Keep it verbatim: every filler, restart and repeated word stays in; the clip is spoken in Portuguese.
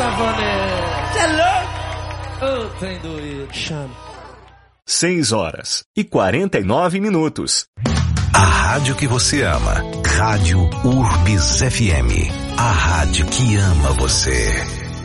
Savonete. Você é louco? Ô, trem doido. Chama. seis horas e quarenta e nove minutos. A rádio que você ama. Rádio Urbis F M. A rádio que ama você.